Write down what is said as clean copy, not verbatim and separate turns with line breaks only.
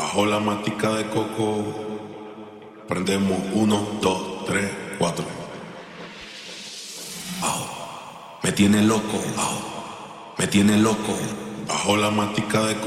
Bajo la matica de coco, prendemos 1, 2, 3, 4. Me tiene loco, me tiene loco. Bajo la matica de coco.